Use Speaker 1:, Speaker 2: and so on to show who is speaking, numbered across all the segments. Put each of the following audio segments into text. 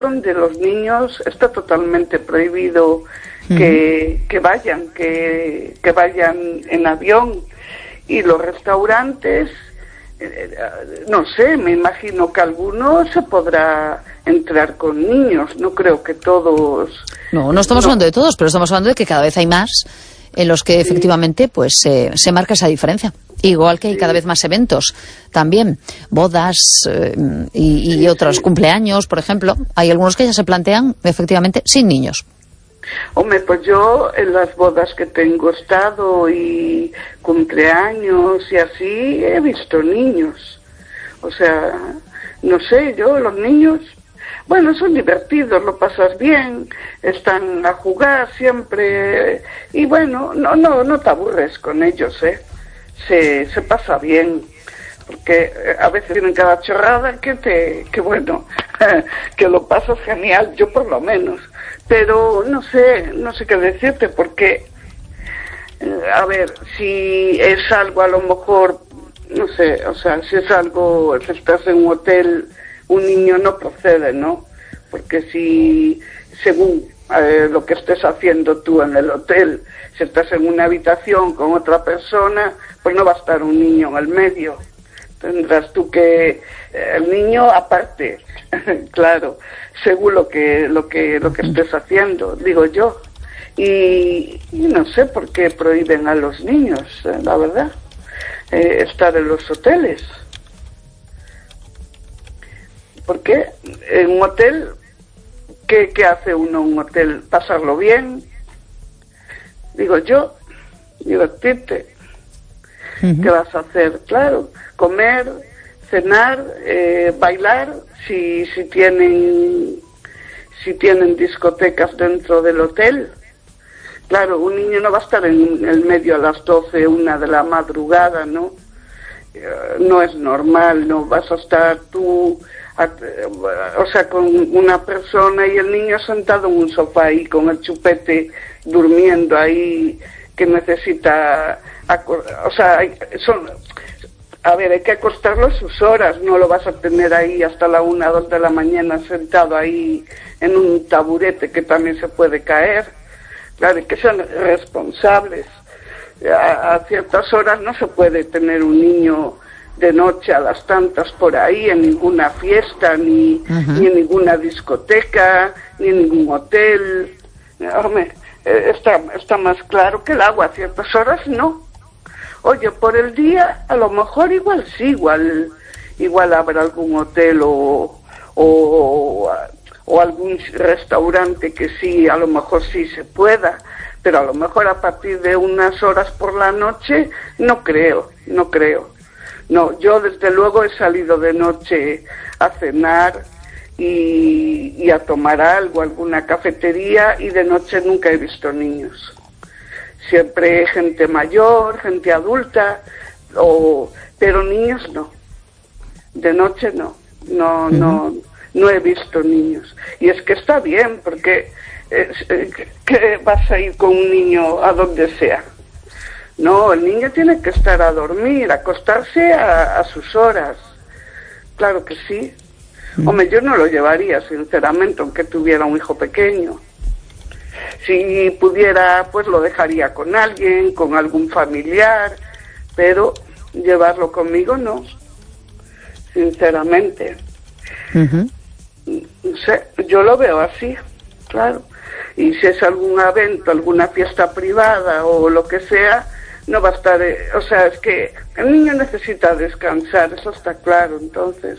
Speaker 1: donde los niños está totalmente prohibido que vayan en avión, y los restaurantes, no sé, me imagino que algunos se podrá entrar con niños, no creo que todos.
Speaker 2: No estamos hablando de todos, pero estamos hablando de que cada vez hay más en los que efectivamente pues se marca esa diferencia. Igual que hay cada vez más eventos también, bodas y otros cumpleaños, por ejemplo. Hay algunos que ya se plantean efectivamente sin niños.
Speaker 1: Hombre, pues yo en las bodas que tengo estado y cumpleaños y así he visto niños. O sea, no sé, los niños, bueno, son divertidos, lo pasas bien, están a jugar siempre y bueno, no te aburres con ellos, se pasa bien, porque a veces tienen cada chorrada que bueno, que lo pasas genial, yo por lo menos. Pero no sé qué decirte, porque, a ver, si es algo a lo mejor, no sé, o sea, si es algo, si estás en un hotel, un niño no procede, ¿no? Porque si, según lo que estés haciendo tú en el hotel, si estás en una habitación con otra persona, pues no va a estar un niño en el medio. Tendrás tú que, el niño aparte, claro, según lo que estés haciendo, digo yo. Y no sé por qué prohíben a los niños, la verdad, estar en los hoteles. Porque en un hotel, ¿qué hace uno en un hotel? ¿Pasarlo bien? Digo yo, divertirte. ¿Qué vas a hacer? Claro, comer, cenar, bailar, si tienen discotecas dentro del hotel. Claro, un niño no va a estar en el medio a las 12, 1 de la madrugada, ¿no? No es normal, no vas a estar tú, o sea, con una persona y el niño sentado en un sofá ahí con el chupete durmiendo ahí, que necesita, o sea, hay que acostarlo a sus horas, no lo vas a tener ahí hasta la 1, 2 de la mañana sentado ahí en un taburete que también se puede caer. Claro, hay que ser responsables. A ciertas horas no se puede tener un niño de noche a las tantas por ahí en ninguna fiesta, ni en ninguna discoteca, ni en ningún hotel. Hombre, está más claro que el agua, a ciertas horas no. Oye, por el día, a lo mejor igual sí, igual habrá algún hotel o algún restaurante que sí, a lo mejor sí se pueda, pero a lo mejor a partir de unas horas por la noche, no creo. No, yo desde luego he salido de noche a cenar y a tomar algo, alguna cafetería, y de noche nunca he visto niños. Siempre gente mayor, gente adulta, pero niños no. De noche no he visto niños. Y es que está bien, porque ¿qué vas a ir con un niño a donde sea? No, el niño tiene que estar a dormir, acostarse a sus horas. Claro que sí. Hombre, yo no lo llevaría, sinceramente, aunque tuviera un hijo pequeño. Si pudiera, pues lo dejaría con alguien, con algún familiar, pero llevarlo conmigo no, sinceramente. No sé, yo lo veo así, claro. Y si es algún evento, alguna fiesta privada o lo que sea, no va a estar, o sea, es que el niño necesita descansar, eso está claro. Entonces,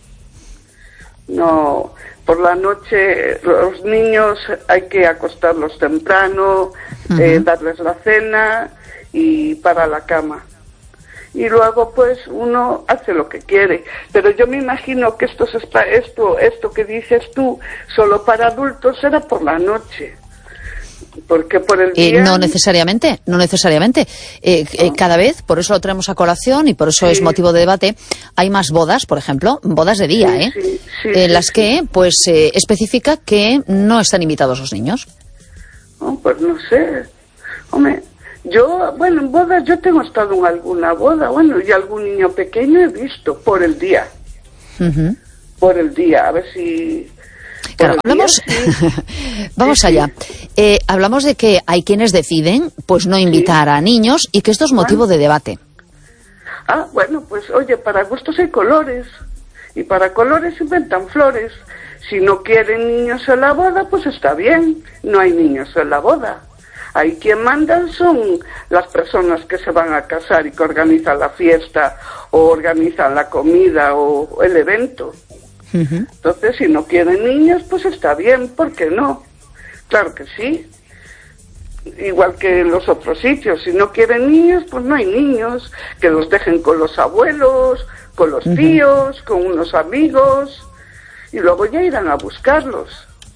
Speaker 1: no, por la noche los niños hay que acostarlos temprano, darles la cena y para la cama. Y luego pues uno hace lo que quiere, pero yo me imagino que esto que dices tú, solo para adultos, será por la noche. Porque por el día...
Speaker 2: No necesariamente. Cada vez, por eso lo traemos a colación y por eso es motivo de debate, hay más bodas, por ejemplo, bodas de día, en las que pues especifica que no están invitados los niños.
Speaker 1: Oh, pues no sé, hombre, en bodas yo tengo estado en alguna boda, y algún niño pequeño he visto por el día, a ver si...
Speaker 2: Claro, hablamos... Vamos allá. Hablamos de que hay quienes deciden pues no invitar a niños y que esto es motivo de debate.
Speaker 1: Ah, bueno, pues oye, para gustos hay colores. Y para colores inventan flores. Si no quieren niños en la boda, pues está bien. No hay niños en la boda. Ahí quien mandan son las personas que se van a casar y que organizan la fiesta o organizan la comida o el evento. Entonces, si no quieren niños, pues está bien, ¿por qué no? Claro que sí. Igual que en los otros sitios, si no quieren niños, pues no hay niños, que los dejen con los abuelos, con los tíos, con unos amigos, y luego ya irán a buscarlos.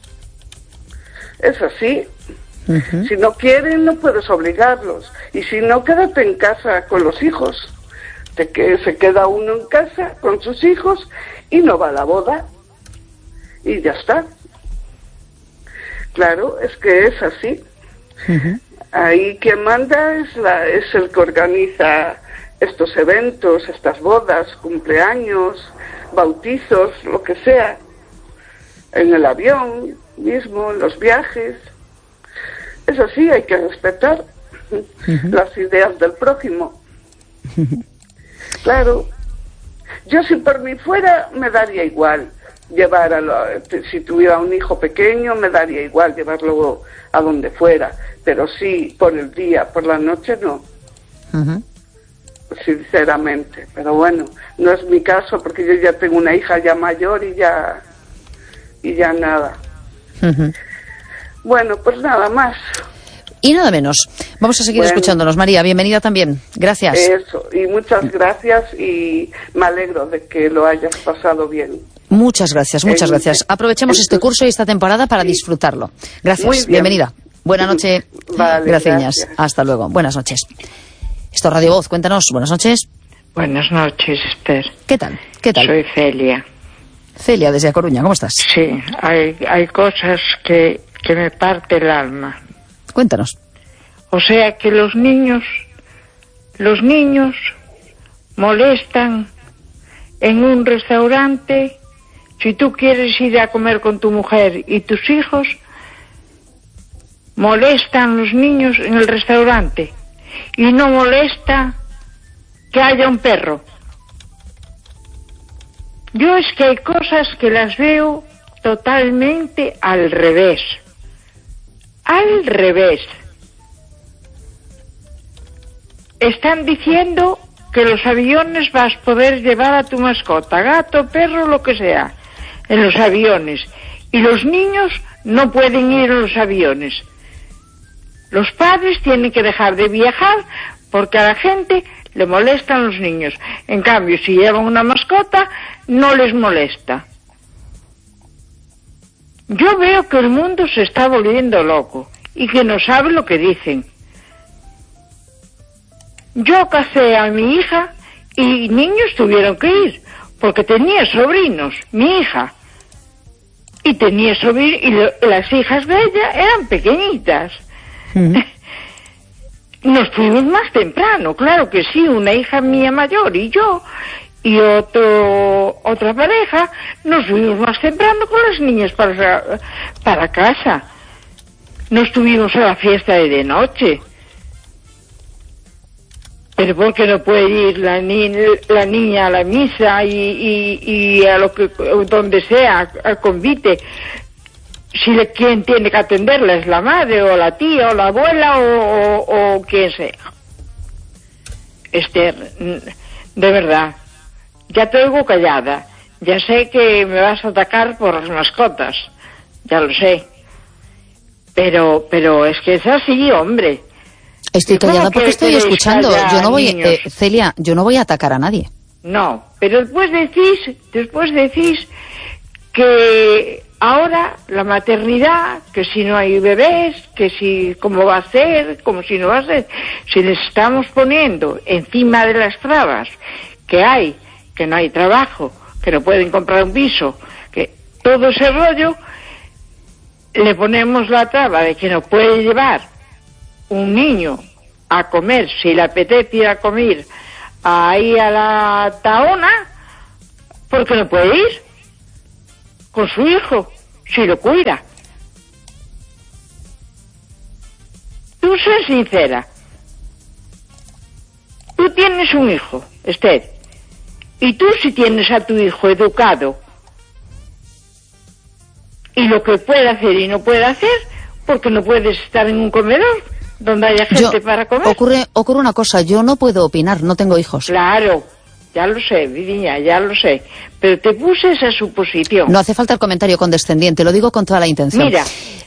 Speaker 1: Es así. Si no quieren, no puedes obligarlos. Y si no, quédate en casa con los hijos. Se queda uno en casa con sus hijos y no va a la boda. Y ya está. Claro, es que es así. Ahí quien manda es el que organiza estos eventos, estas bodas, cumpleaños, bautizos, lo que sea. En el avión mismo, en los viajes. Eso sí, hay que respetar las ideas del prójimo. Claro. Yo si por mí fuera, me daría igual si tuviera un hijo pequeño, me daría igual llevarlo a donde fuera. Pero sí, por el día, por la noche, no. Sinceramente. Pero bueno, no es mi caso porque yo ya tengo una hija ya mayor y ya nada. Bueno, pues nada más.
Speaker 2: Y nada menos. Vamos a seguir escuchándonos. María, bienvenida también. Gracias.
Speaker 1: Eso, y muchas gracias y me alegro de que lo hayas pasado bien.
Speaker 2: Muchas gracias, muchas gracias. Aprovechemos este curso y esta temporada para disfrutarlo. Gracias, bienvenida. Buena noche.
Speaker 1: Vale,
Speaker 2: gracias. Hasta luego. Buenas noches. Esto es Radio Voz, cuéntanos. Buenas noches.
Speaker 3: Buenas noches, Esther.
Speaker 2: ¿Qué tal? ¿Qué tal?
Speaker 3: Soy Celia.
Speaker 2: Celia, desde A Coruña, ¿cómo estás?
Speaker 3: Sí, hay cosas que me parte el alma.
Speaker 2: Cuéntanos.
Speaker 3: O sea que los niños molestan en un restaurante. Si tú quieres ir a comer con tu mujer y tus hijos, molestan los niños en el restaurante. Y no molesta que haya un perro. Yo es que hay cosas que las veo totalmente al revés. Al revés. Están diciendo que los aviones vas a poder llevar a tu mascota, gato, perro, lo que sea, en los aviones. Y los niños no pueden ir a los aviones. Los padres tienen que dejar de viajar porque a la gente le molestan los niños. En cambio, si llevan una mascota, no les molesta. Yo veo que el mundo se está volviendo loco y que no sabe lo que dicen. Yo casé a mi hija y niños tuvieron que ir, porque tenía sobrinos, mi hija. Y tenía sobrinos, y las hijas de ella eran pequeñitas. Nos fuimos más temprano, claro que sí, una hija mía mayor y yo, y otra pareja, nos fuimos más temprano con las niñas para casa. No estuvimos a la fiesta de noche. Pero ¿por qué no puede ir la niña a la misa y a donde sea, al convite? Si quien tiene que atenderla es la madre o la tía o la abuela o quien sea. Esther, de verdad, ya te oigo callada. Ya sé que me vas a atacar por las mascotas, ya lo sé. Pero es que es así, hombre.
Speaker 2: Estoy callada porque estoy escuchando. Yo no voy, Celia, yo no voy a atacar a nadie.
Speaker 3: No, pero después decís que ahora la maternidad, que si no hay bebés, que si cómo va a ser, como si no va a ser. Si les estamos poniendo encima de las trabas que no hay trabajo, que no pueden comprar un piso, que todo ese rollo, le ponemos la traba de que no puede llevar un niño a comer, si le apetece ir a comer ahí a la Tahona, porque no puede ir con su hijo. si lo cuida. Tú sé sincera. Tú tienes un hijo, Esther, y tú si tienes a tu hijo educado y lo que puede hacer y no puede hacer, porque no puedes estar en un comedor donde haya gente para comer.
Speaker 2: Ocurre una cosa, yo no puedo opinar, no tengo hijos.
Speaker 3: Claro, ya lo sé, Vidiña, ya lo sé, pero te puse esa suposición.
Speaker 2: No hace falta el comentario condescendiente, lo digo con toda la intención.
Speaker 3: Mira,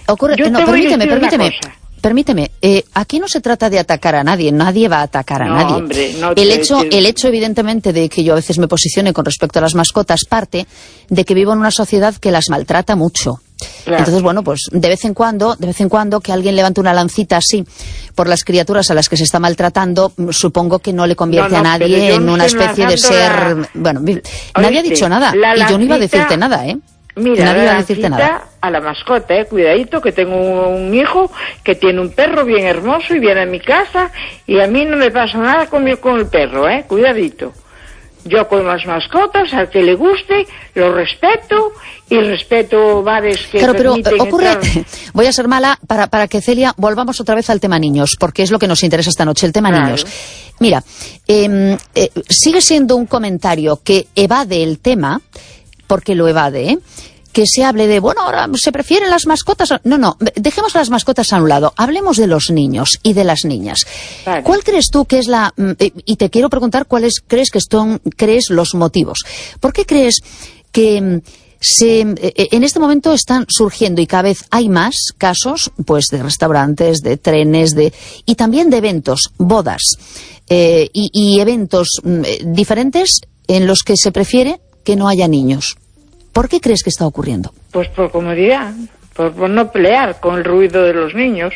Speaker 2: Permíteme, aquí no se trata de atacar a nadie, nadie va a atacar a nadie.
Speaker 3: Hombre, no
Speaker 2: el hecho, evidentemente, de que yo a veces me posicione con respecto a las mascotas, parte de que vivo en una sociedad que las maltrata mucho. Claro. Entonces, bueno, pues de vez en cuando que alguien levante una lancita así por las criaturas a las que se está maltratando, supongo que no le convierte a nadie en una especie de ser... Bueno, nadie ha dicho nada, y yo no iba a decirte nada, ¿eh?
Speaker 3: Mira, nadie iba a decirte nada. A la mascota, cuidadito, que tengo un hijo que tiene un perro bien hermoso y viene a mi casa y a mí no me pasa nada con el perro, cuidadito. Yo con las mascotas, al que le guste, lo respeto y respeto bares que permiten...
Speaker 2: Claro, pero ocurre... Voy a ser mala para que, Celia, volvamos otra vez al tema niños, porque es lo que nos interesa esta noche, el tema niños. Mira, sigue siendo un comentario que evade el tema, porque lo evade, que se hable de, bueno, ahora se prefieren las mascotas. No, dejemos las mascotas a un lado. Hablemos de los niños y de las niñas. Vale. ¿Cuál crees tú que es la... y te quiero preguntar cuáles crees los motivos? ¿Por qué crees que en este momento están surgiendo y cada vez hay más casos, pues, de restaurantes, de trenes, y también de eventos, bodas, y eventos diferentes en los que se prefiere que no haya niños? ¿Por qué crees que está ocurriendo?
Speaker 3: Pues por comodidad, por no pelear con el ruido de los niños.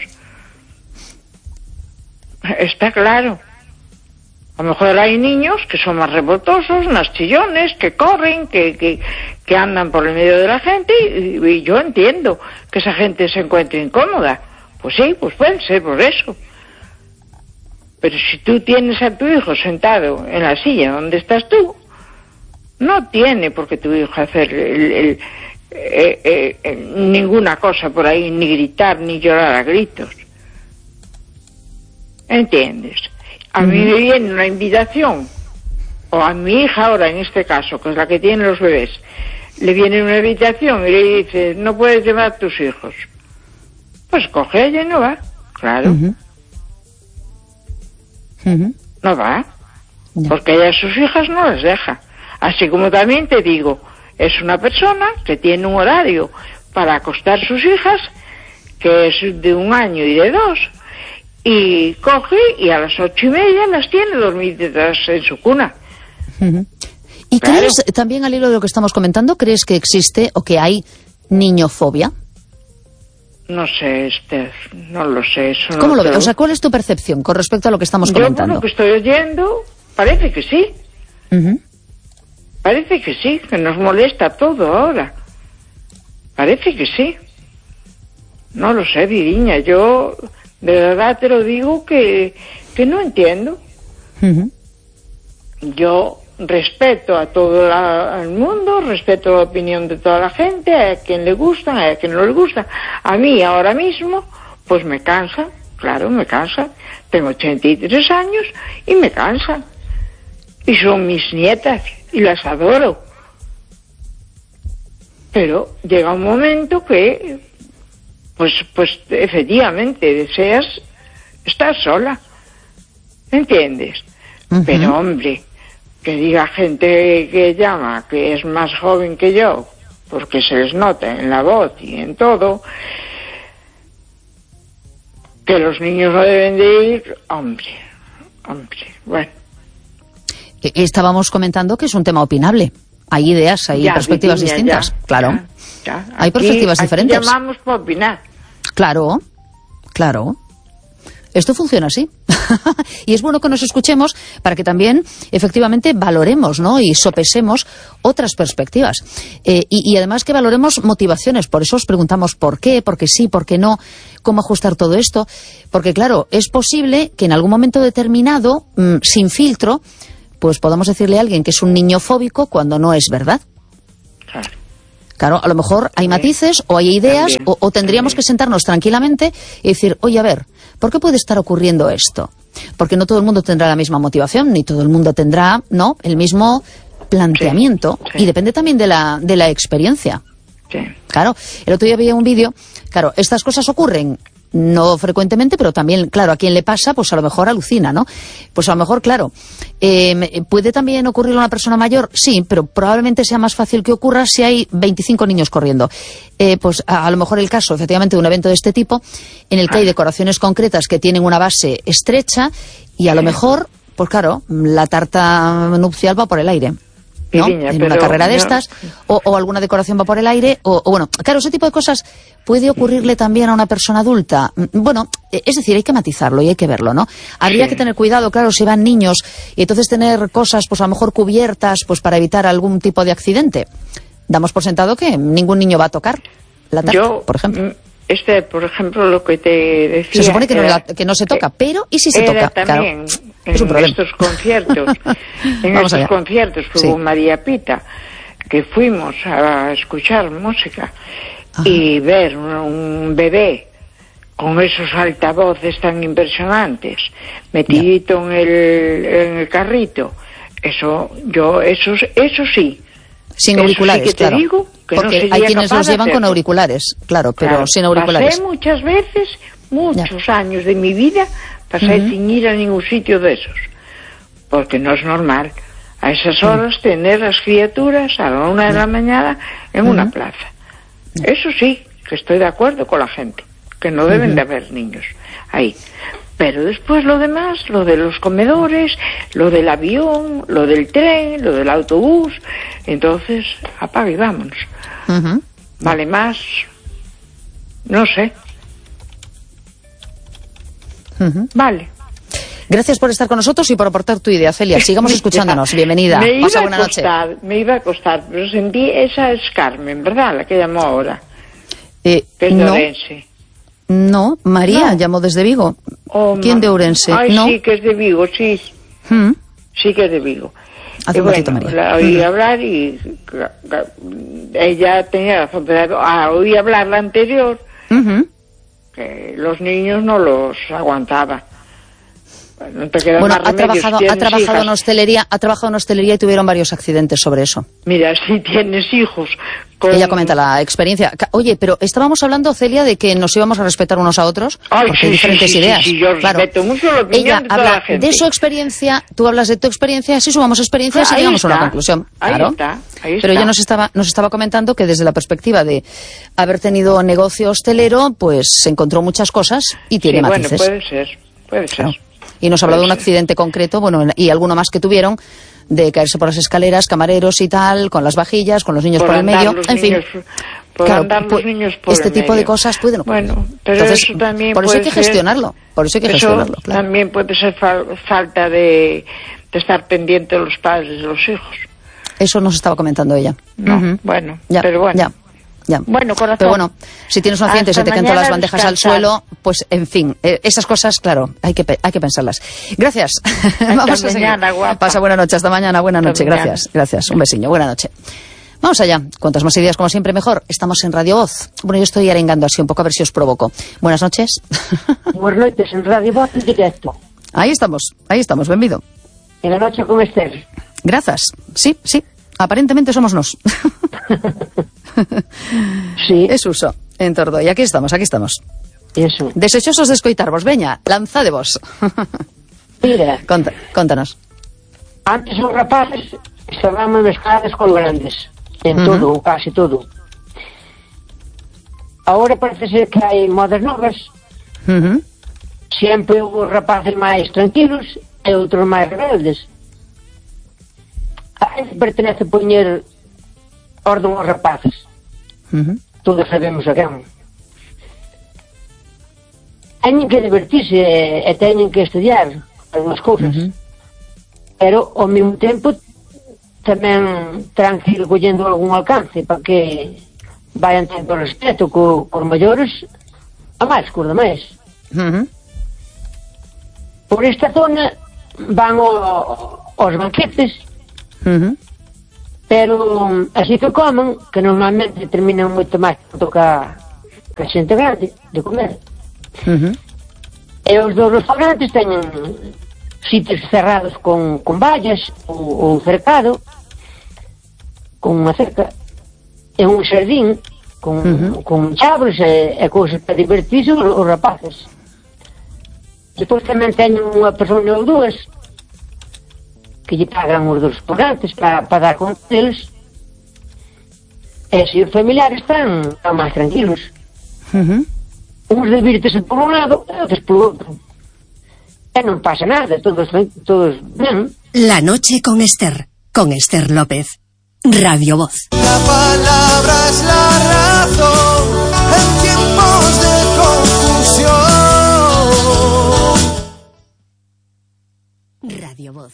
Speaker 3: Está claro. A lo mejor hay niños que son más revoltosos, más chillones, que corren, que andan por el medio de la gente, y yo entiendo que esa gente se encuentre incómoda. Pues sí, pues puede ser por eso. Pero si tú tienes a tu hijo sentado en la silla donde estás tú, no tiene por qué tu hijo hacer ninguna cosa por ahí, ni gritar, ni llorar a gritos. ¿Entiendes? A mí me viene una invitación, o a mi hija ahora en este caso, que es la que tiene los bebés, le viene una invitación y le dice, no puedes llevar a tus hijos. Pues coge ella y no va, claro. No va, porque ella a sus hijas no las deja. Así como también te digo, es una persona que tiene un horario para acostar sus hijas, que es de 1 año y de 2, y coge y a las 8:30 las tiene dormidas en su cuna.
Speaker 2: ¿Y claro, crees, también al hilo de lo que estamos comentando, crees que existe o que hay niñofobia?
Speaker 3: No sé, Esther, no lo sé. Eso
Speaker 2: ¿Cómo lo ves? O sea, ¿cuál es tu percepción con respecto a lo que estamos comentando?
Speaker 3: Yo, por lo que estoy oyendo, parece que sí. Parece que sí, que nos molesta todo ahora. Parece que sí. No lo sé, Vidiña, yo de verdad te lo digo que no entiendo. Yo respeto a todo el mundo, respeto la opinión de toda la gente, a quien le gusta, a quien no le gusta. A mí ahora mismo, pues me cansa, claro, me cansa. Tengo 83 años y me cansa. Y son mis nietas y las adoro. Pero llega un momento que, pues efectivamente deseas estar sola. ¿Entiendes? Pero hombre, que diga gente que llama que es más joven que yo, porque se les nota en la voz y en todo, que los niños no deben de ir, hombre, bueno.
Speaker 2: Estábamos comentando que es un tema opinable. Hay ideas, hay perspectivas distintas. Claro. Hay perspectivas diferentes.
Speaker 3: Aquí llamamos para opinar.
Speaker 2: Claro. Esto funciona así. Y es bueno que nos escuchemos para que también, efectivamente, valoremos, ¿no? Y sopesemos otras perspectivas. Y además que valoremos motivaciones. Por eso os preguntamos por qué, por qué sí, por qué no, cómo ajustar todo esto. Porque, claro, es posible que en algún momento determinado, sin filtro, pues podamos decirle a alguien que es un niño fóbico cuando no es verdad. Claro, a lo mejor hay matices o hay ideas o tendríamos que sentarnos tranquilamente y decir, oye, a ver, ¿por qué puede estar ocurriendo esto? Porque no todo el mundo tendrá la misma motivación, ni todo el mundo tendrá, ¿no?, el mismo planteamiento, y depende también de la experiencia.
Speaker 3: Sí.
Speaker 2: Claro, el otro día veía un vídeo, claro, estas cosas ocurren no frecuentemente, pero también, claro, a quien le pasa, pues a lo mejor alucina, ¿no? Pues a lo mejor, claro, ¿puede también ocurrir a una persona mayor? Sí, pero probablemente sea más fácil que ocurra si hay 25 niños corriendo. Pues a lo mejor el caso, efectivamente, de un evento de este tipo, en el que hay decoraciones concretas que tienen una base estrecha, y a lo mejor, pues claro, la tarta nupcial va por el aire, ¿no? En una carrera de estas, o alguna decoración va por el aire, o bueno, claro, ese tipo de cosas puede ocurrirle también a una persona adulta. Bueno, es decir, hay que matizarlo y hay que verlo, ¿no? Habría que tener cuidado, claro, si van niños, y entonces tener cosas, pues a lo mejor cubiertas, pues para evitar algún tipo de accidente. Damos por sentado que ningún niño va a tocar la tarta, por ejemplo.
Speaker 3: Por ejemplo, lo que te decía...
Speaker 2: Se supone que no se toca, pero ¿y si se toca?
Speaker 3: También,
Speaker 2: claro, es un problema.
Speaker 3: Estos conciertos, en estos conciertos hubo María Pita, que fuimos a escuchar música y ver un bebé con esos altavoces tan impresionantes, metidito en el carrito. Eso sí.
Speaker 2: Sin auriculares,
Speaker 3: sí que
Speaker 2: claro.
Speaker 3: Te digo que
Speaker 2: porque
Speaker 3: no
Speaker 2: hay quienes los llevan con auriculares, claro, pero sin auriculares.
Speaker 3: Pasé muchas veces, muchos años de mi vida, pasé sin ir a ningún sitio de esos. Porque no es normal a esas horas tener las criaturas a la 1 de la mañana en una plaza. Eso sí, que estoy de acuerdo con la gente, que no deben de haber niños ahí. Pero después lo demás, lo de los comedores, lo del avión, lo del tren, lo del autobús, entonces apaga y vámonos. Vale más, no sé. Vale.
Speaker 2: Gracias por estar con nosotros y por aportar tu idea, Celia. Sigamos escuchándonos. Bienvenida. Pasa buena noche.
Speaker 3: Me iba a costar, pero sentí, esa es Carmen, ¿verdad? La que llamó ahora. Que es de Orense.
Speaker 2: No, María llamó desde Vigo. ¿Quién de Ourense?
Speaker 3: Ay, sí, que es de Vigo, sí. Sí que es de Vigo.
Speaker 2: Hace un ratito, María.
Speaker 3: La oí hablar y ella tenía razón, pero oí hablar la anterior, que los niños no los aguantaba. No te queda más remedio,
Speaker 2: ha trabajado en hostelería y tuvieron varios accidentes sobre eso.
Speaker 3: Mira, si tienes hijos...
Speaker 2: Ella comenta la experiencia. Oye, pero estábamos hablando, Celia, de que nos íbamos a respetar unos a otros, porque hay diferentes ideas.
Speaker 3: Sí, yo respeto mucho la opinión
Speaker 2: ella
Speaker 3: de toda
Speaker 2: habla
Speaker 3: la gente.
Speaker 2: de su experiencia, tú hablas de tu experiencia, así sumamos experiencias y llegamos a una conclusión. Claro.
Speaker 3: Ahí
Speaker 2: pero ella nos estaba comentando que desde la perspectiva de haber tenido negocio hostelero, pues se encontró muchas cosas y tiene matices.
Speaker 3: Bueno, puede ser.
Speaker 2: Claro. Y nos habló de un accidente concreto, bueno, y alguno más que tuvieron, de caerse por las escaleras, camareros y tal, con las vajillas, con los niños por el medio, en fin. Claro, este tipo de cosas pueden ocurrir.
Speaker 3: Bueno, pero
Speaker 2: entonces,
Speaker 3: eso también
Speaker 2: por eso hay que gestionarlo. Por eso hay que gestionarlo, claro.
Speaker 3: También puede ser falta de estar pendiente de los padres de los hijos.
Speaker 2: Eso nos estaba comentando ella.
Speaker 3: No, bueno,
Speaker 2: ya,
Speaker 3: pero bueno.
Speaker 2: Ya.
Speaker 3: Bueno, corazón.
Speaker 2: Pero bueno, si tienes un accidente y se te caen todas las bandejas al suelo, pues en fin, esas cosas, claro, hay que pensarlas. Gracias.
Speaker 3: Vamos a mañana, guapa.
Speaker 2: Pasa buena noche, hasta mañana, buena noche. Gracias. Un besiño, buena noche. Vamos allá. Cuantas más ideas, como siempre, mejor. Estamos en Radio Voz. Bueno, yo estoy arengando así un poco a ver si os provoco. Buenas noches.
Speaker 4: Buenas noches, en Radio Voz en directo.
Speaker 2: Ahí estamos, benvido.
Speaker 4: En la noche con Esther.
Speaker 2: Gracias. Sí. Aparentemente somos nos.
Speaker 4: Sí.
Speaker 2: Es uso, en Tordo. Y aquí estamos.
Speaker 4: Eso.
Speaker 2: Desechosos de escoitarvos. Veña, lanzadevos.
Speaker 4: Mira.
Speaker 2: Contanos.
Speaker 4: Antes os rapaces estaban mezclados con grandes. En todo, casi todo. Ahora parece ser que hai modas novas. Sempre hubo rapaces máis tranquilos e outros máis rebeldes. A gente pertenece a poñer orden aos rapaces. Todos sabemos a quen. Teñen que divertirse e teñen que estudiar algunhas cousas. Pero ao mesmo tempo tamén terán que ir collendo algún alcance para que vayan tendo respeto cos maiores a máis cos demais. Por esta zona van aos banquetes pero así que comen, que normalmente terminan moito máis por tocar que a xente grande de comer. E os dos restaurantes teñen sitios cerrados con vallas ou cercado, con unha cerca, e un xardín con chabros e cousas para divertirse os rapaces. Depois tamén teñen unha persona ou dúas que lle pagan os dos restaurantes para dar conta deles, e se os familiares están máis tranquilos. Uns divírtese por un lado e outros por outro, e non pasa nada, todos ben.
Speaker 5: La noche con Esther López, Radio Voz.
Speaker 6: La palabra es la razón en tiempos de confusión.
Speaker 5: Radio Voz.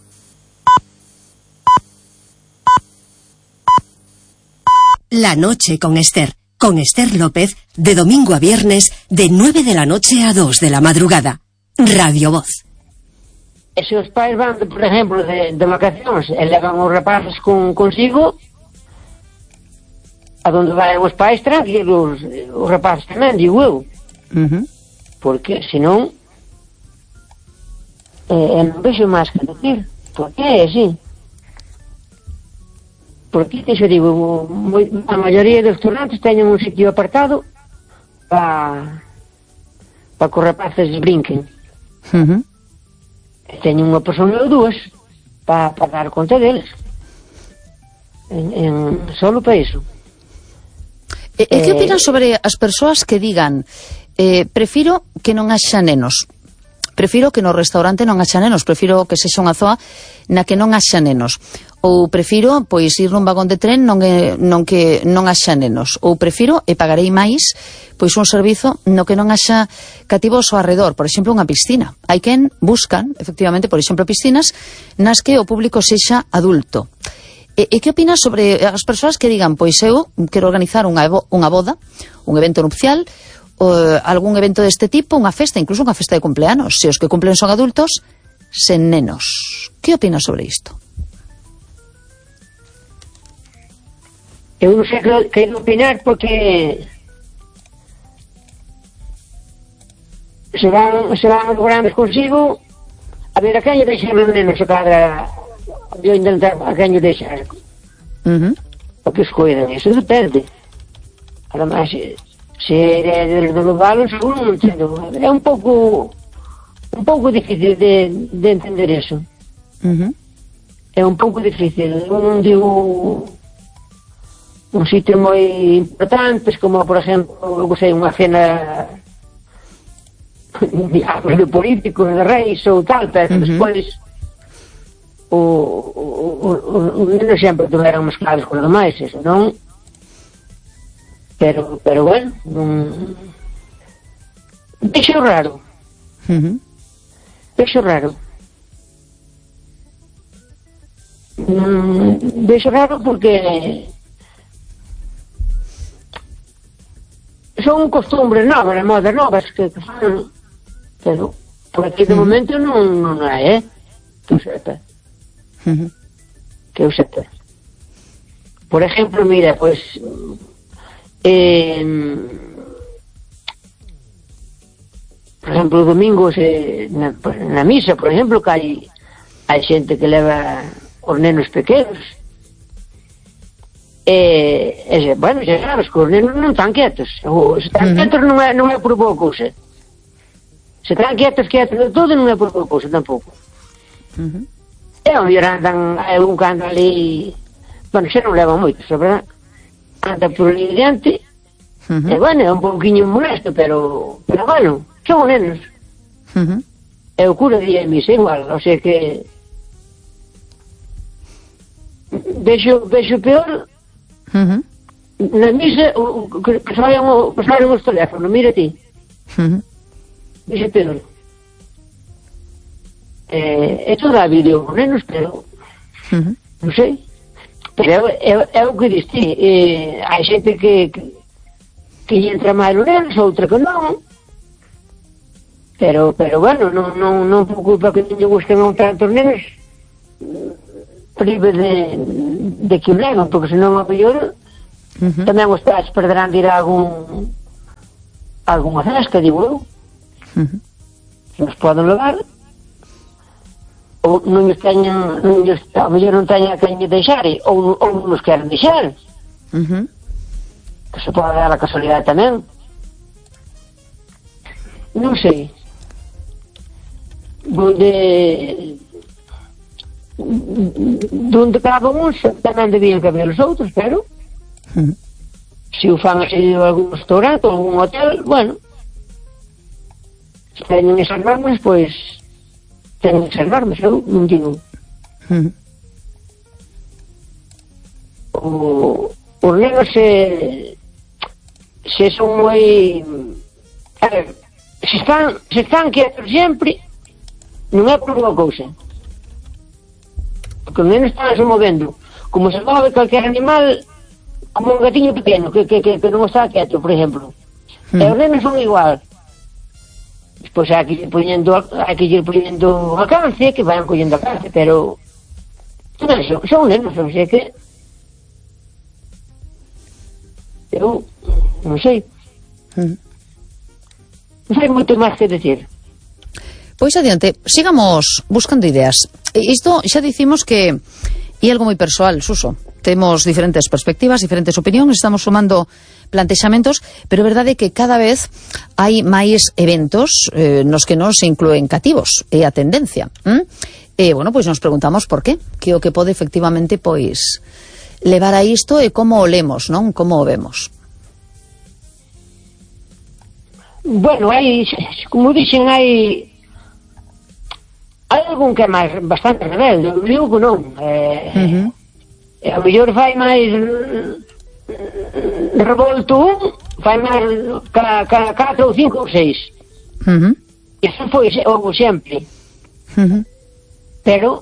Speaker 5: La noche con Esther López, de domingo a viernes, de 9 de la noche a 2 de la madrugada. Radio Voz.
Speaker 4: E se os pais van, por exemplo, de vacacións e levan os rapaces consigo, a donde van os pais tranquilos, os rapaces tamén, digo eu. Porque, senón, non vexo máis que decir. Por que é así? Porque, te digo, a maioría dos restaurantes teñen un sitio apartado para que os rapaces brinquen. Teñen unha persona ou dúas para dar conta deles. Solo para iso.
Speaker 2: E que opinan sobre as persoas que digan prefiro que non haxa nenos, prefiro que no restaurante non haxa nenos, prefiro que sexa unha zoa na que non haxa nenos, ou prefiro pois ir nun vagón de tren que non haxa nenos, ou prefiro e pagarei máis pois un servizo no que non haxa cativos ao arredor, por exemplo unha piscina. Hai quen buscan, efectivamente, por exemplo, piscinas nas que o público sexa adulto. E que opinas sobre as persoas que digan, pois eu quero organizar unha boda, un evento nupcial, algún evento deste tipo, unha festa, incluso unha festa de cumpleanos, se os que cumplen son adultos, sen nenos. Que opinas sobre isto?
Speaker 4: Eu non sei que opinar porque se van os grandes consigo, a ver a quen lle deixan os nenos a cada eu intentar a quen lle deixar porque os cuidan, iso depende. Además, se é de levalos, seguro non entendo. É un pouco difícil de entender eso. É un pouco difícil. Eu non digo un sitio moi importante, como, por exemplo, eu sei, unha cena de políticos, de reis ou tal, pero despois os nenos sempre tuveran mezclados con os demais, eso non. Pero bueno, vexo raro. Vexo raro. Vexo raro porque son costumbres novas, modas novas que fan, pero por aquí de momento non hai, que eu sepa. Que eu sepa. Por exemplo, mira, pois por exemplo, domingos na misa, por exemplo, que hai xente que leva os nenos pequenos bueno, xa sabes que os nenos non están quietos, se están quietos non é por boa cousa, se están quietos de todo non é por boa cousa tampouco. E o mellor andan algún que anda ali, bueno, xa non leva moito, a verdade, anda por ali diante, e bueno, é un pouquinho molesto, pero bueno, son nenos. E o cura di a misa igual, o sea que vexo peor na misa que saben os teléfonos, mira ti. Vexo peor. É toda a vídeo con nenos, pero non sei. Pero é o que diste, hai xente que lle entra máis os nenos, outra que non, pero bueno, non por culpa que non lle gusten tantos nenos, prive de que o levan, porque senón a mellor tamén os pais perderán de ir a algunha festa, digo eu. Nos poden levar, ou non nos teñan, a mellor non teñan a quen deixar, ou non nos queren deixar. Que se pode dar a casualidade tamén. Non sei. Donde cada un tamén debían caber os outros, pero se o fan así de algún restaurante ou algún hotel, bueno, se teñen esas normas, pois teñen esas normas, eu non digo. Os nenos se son moi, a ver, se están quietos sempre, non é por unha cousa, porque os nenos están se movendo como se move calquer animal, como un gatiño pequeno que non está quieto, por exemplo. E os nenos son igual. Despois hai que ir poñendo alcance, que vayan collendo alcance, pero son nenos, non sei que eu non sei moito máis que decir.
Speaker 2: Pois adiante, sigamos buscando ideas. Isto xa dicimos que é algo moi persoal, Suso. Temos diferentes perspectivas, diferentes opinións, estamos sumando plantexamentos, pero é verdade que cada vez hai máis eventos nos que non se inclúen cativos, é a tendencia. Bueno, pois nos preguntamos por qué, que o que pode efectivamente pois levar a isto e como o lemos, non? Como o vemos.
Speaker 4: Bueno, hai, como dixen, hai algún que é máis bastante rebelde, eu digo que non. A mellor fai máis revolto fai máis 4 ou 5 ou 6. Iso foi o sempre. Pero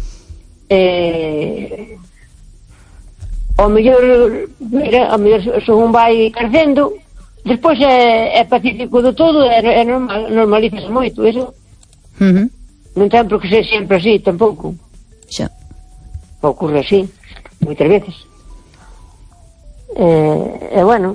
Speaker 4: ao mellor, mira, ao mellor según vai crecendo, despois é pacífico de todo, é normal, normalízase moito, eso. Non ten por que ser sempre así, tampouco.
Speaker 2: Xa.
Speaker 4: Ocorre así, moitas veces. E bueno,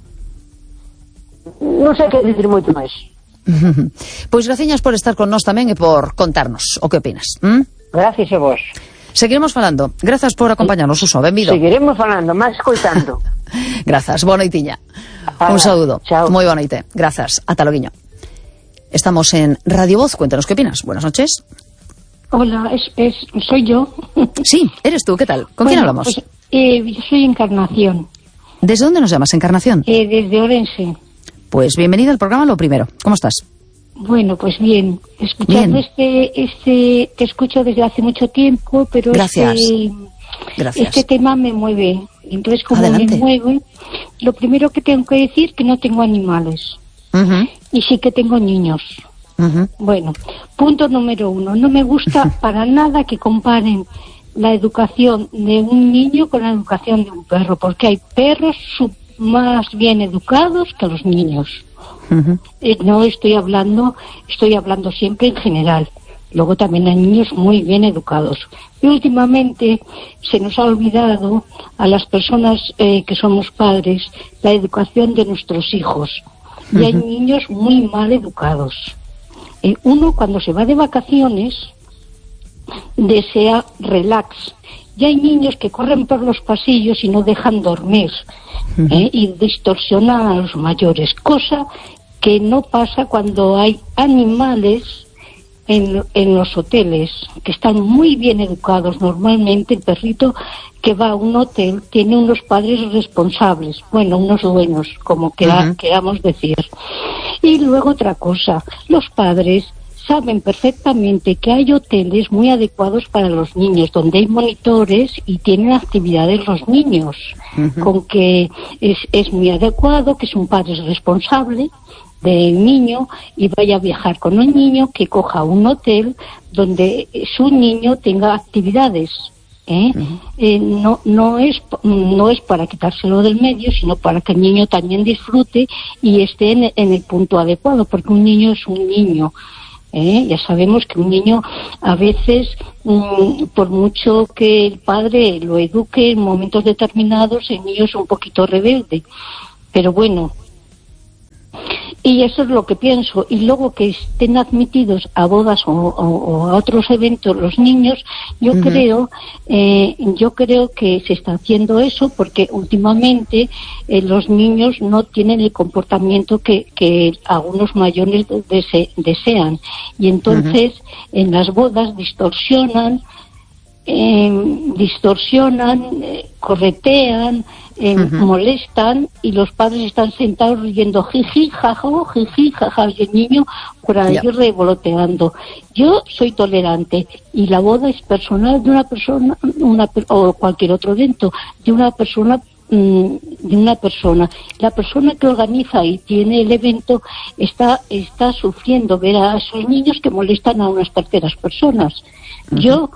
Speaker 4: non sei que dicir moito máis.
Speaker 2: Pois graciñas por estar con nós tamén e por contarnos o que opinas.
Speaker 4: Gracias a vos.
Speaker 2: Seguiremos falando. Grazas por acompañarnos, Suso. Benvido.
Speaker 4: Seguiremos falando, máis escoitando.
Speaker 2: Grazas, boa noitiña. Un saúdo.
Speaker 4: Chao.
Speaker 2: Moi boa noite. Grazas. Ata loguiño. Estamos en Radio Voz. Cuéntanos qué opinas. Buenas noches.
Speaker 7: Hola, soy yo.
Speaker 2: Sí, eres tú. ¿Qué tal? ¿Con quién hablamos?
Speaker 7: Pues, yo soy Encarnación.
Speaker 2: ¿Desde dónde nos llamas, Encarnación?
Speaker 7: Desde Orense.
Speaker 2: Pues bienvenida al programa, lo primero. ¿Cómo estás?
Speaker 7: Bueno, pues bien. Escuchando te escucho desde hace mucho tiempo, pero
Speaker 2: Gracias.
Speaker 7: Este tema me mueve. Entonces, como
Speaker 2: Adelante.
Speaker 7: me mueve, lo primero que tengo que decir que no tengo animales. Y sí que tengo niños. Bueno, punto número 1. No me gusta para nada que comparen la educación de un niño con la educación de un perro, porque hay perros más bien educados que los niños. No estoy hablando siempre en general. Luego también hay niños muy bien educados. Y últimamente se nos ha olvidado a las personas que somos padres la educación de nuestros hijos. Y hay niños muy mal educados. Uno cuando se va de vacaciones desea relax. Y hay niños que corren por los pasillos y no dejan dormir y distorsionan a los mayores, cosa que no pasa cuando hay animales en los hoteles, que están muy bien educados. Normalmente el perrito que va a un hotel tiene unos padres responsables, bueno, unos buenos, como queramos decir. Y luego otra cosa, los padres saben perfectamente que hay hoteles muy adecuados para los niños, donde hay monitores y tienen actividades los niños, con que es muy adecuado, que es un padre responsable del niño y vaya a viajar con un niño, que coja un hotel donde su niño tenga actividades. No es para quitárselo del medio, sino para que el niño también disfrute y esté en el punto adecuado, porque un niño es un niño. Ya sabemos que un niño a veces, por mucho que el padre lo eduque en momentos determinados, el niño es un poquito rebelde. Pero bueno, y eso es lo que pienso. Y luego que estén admitidos a bodas o a otros eventos los niños, yo creo que se está haciendo eso porque últimamente los niños no tienen el comportamiento que algunos mayores desean. Y entonces en las bodas distorsionan, corretean, molestan, y los padres están sentados riendo jiji, jajo, y el niño por ahí revoloteando. Yo soy tolerante y la boda es personal de una persona, o cualquier otro evento, de una persona. La persona que organiza y tiene el evento está sufriendo ver a esos niños que molestan a unas terceras personas. Yo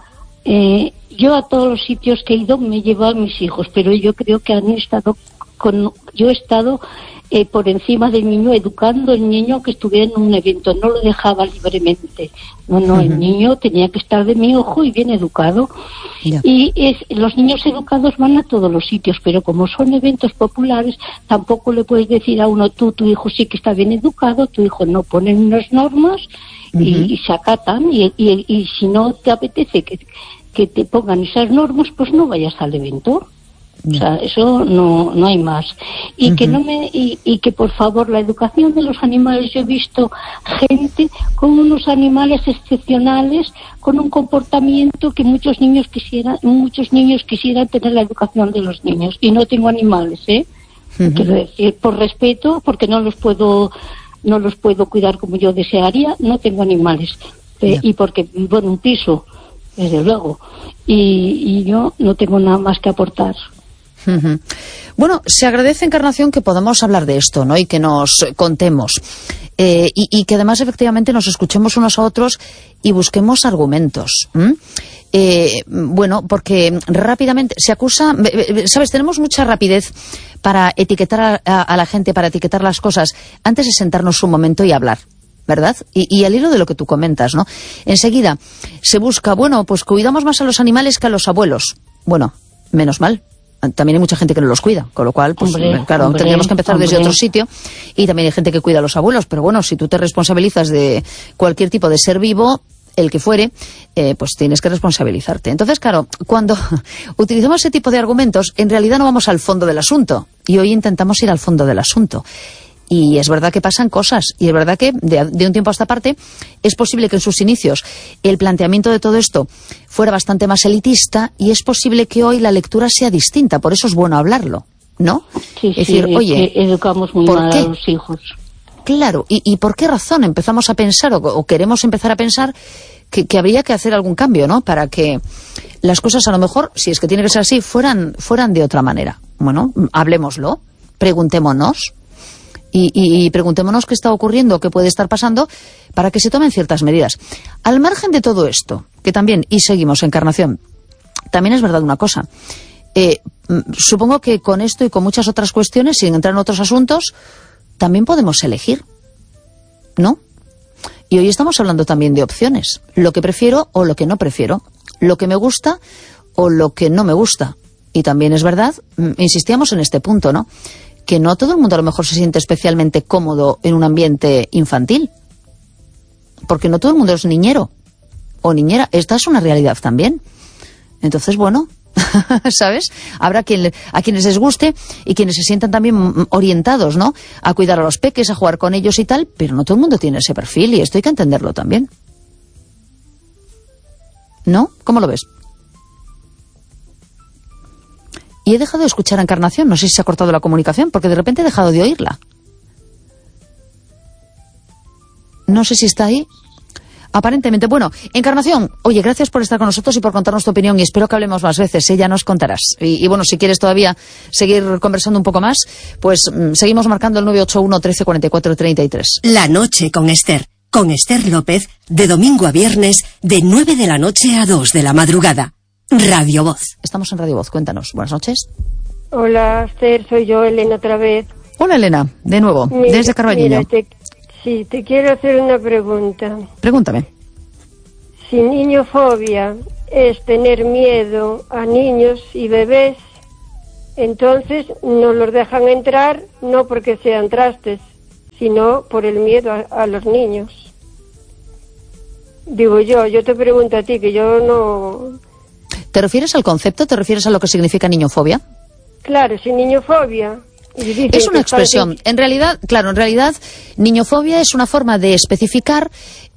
Speaker 7: a todos los sitios que he ido me he llevado a mis hijos, pero yo creo que yo he estado por encima del niño, educando al niño que estuviera en un evento, no lo dejaba libremente. No, el niño tenía que estar de mi ojo y bien educado. Y los niños educados van a todos los sitios, pero como son eventos populares, tampoco le puedes decir a uno, tu hijo sí que está bien educado, tu hijo no. Ponen unas normas y se acatan, y si no te apetece que te pongan esas normas, pues no vayas al evento. O sea, eso no hay más. Y que por favor, la educación de los animales, yo he visto gente con unos animales excepcionales, con un comportamiento que muchos niños quisieran tener la educación de los niños, y no tengo animales, quiero decir, por respeto, porque no los puedo cuidar como yo desearía, no tengo animales, y porque vivo en un piso, desde luego, y yo no tengo nada más que aportar.
Speaker 2: Bueno, se agradece, Encarnación, que podamos hablar de esto, ¿no? Y que nos contemos. Y que además, efectivamente, nos escuchemos unos a otros y busquemos argumentos. Bueno, porque rápidamente se acusa... ¿Sabes? Tenemos mucha rapidez para etiquetar a la gente, para etiquetar las cosas, antes de sentarnos un momento y hablar, ¿verdad? Y al hilo de lo que tú comentas, ¿no? Enseguida se busca, bueno, pues cuidamos más a los animales que a los abuelos. Bueno, menos mal. También hay mucha gente que no los cuida, con lo cual, pues claro, tendríamos que empezar desde otro sitio. Y también hay gente que cuida a los abuelos, pero bueno, si tú te responsabilizas de cualquier tipo de ser vivo, el que fuere, pues tienes que responsabilizarte. Entonces, claro, cuando utilizamos ese tipo de argumentos, en realidad no vamos al fondo del asunto. Y hoy intentamos ir al fondo del asunto. Y es verdad que pasan cosas, y es verdad que de un tiempo a esta parte es posible que en sus inicios el planteamiento de todo esto fuera bastante más elitista, y es posible que hoy la lectura sea distinta, por eso es bueno hablarlo, ¿no?
Speaker 7: Sí, es decir, oye, educamos muy mal a los hijos.
Speaker 2: Claro, ¿y por qué razón empezamos a pensar o queremos empezar a pensar que habría que hacer algún cambio, ¿no? Para que las cosas, a lo mejor, si es que tiene que ser así, fueran de otra manera. Bueno, hablémoslo, preguntémonos. Y preguntémonos qué está ocurriendo, qué puede estar pasando, para que se tomen ciertas medidas. Al margen de todo esto, que también, y seguimos, Encarnación, también es verdad una cosa. Supongo que con esto y con muchas otras cuestiones, sin entrar en otros asuntos, también podemos elegir, ¿no? Y hoy estamos hablando también de opciones. Lo que prefiero o lo que no prefiero. Lo que me gusta o lo que no me gusta. Y también es verdad, insistíamos en este punto, ¿no?, que no todo el mundo a lo mejor se siente especialmente cómodo en un ambiente infantil. Porque no todo el mundo es niñero o niñera. Esta es una realidad también. Entonces, bueno, ¿sabes? Habrá a quienes les guste y quienes se sientan también orientados, ¿no?, a cuidar a los peques, a jugar con ellos y tal, pero no todo el mundo tiene ese perfil, y esto hay que entenderlo también. ¿No? ¿Cómo lo ves? Y he dejado de escuchar a Encarnación, no sé si se ha cortado la comunicación, porque de repente he dejado de oírla. No sé si está ahí. Aparentemente. Bueno, Encarnación, oye, gracias por estar con nosotros y por contarnos tu opinión, y espero que hablemos más veces, ya nos contarás. Y bueno, si quieres todavía seguir conversando un poco más, pues seguimos marcando el 981 13 44 33.
Speaker 5: La noche con Esther López, de domingo a viernes, de 9 de la noche a 2 de la madrugada. Radio Voz.
Speaker 2: Estamos en Radio Voz, cuéntanos. Buenas noches.
Speaker 8: Hola, Esther, soy yo, Elena, otra vez.
Speaker 2: Hola, Elena, de nuevo, desde Carballino.
Speaker 8: Sí, te quiero hacer una pregunta.
Speaker 2: Pregúntame.
Speaker 8: Si niñofobia es tener miedo a niños y bebés, entonces no los dejan entrar, no porque sean trastes, sino por el miedo a los niños. Digo yo te pregunto a ti, que yo no...
Speaker 2: ¿Te refieres al concepto? ¿Te refieres a lo que significa niñofobia?
Speaker 8: Claro, si niñofobia...
Speaker 2: Es una expresión. En realidad, niñofobia es una forma de especificar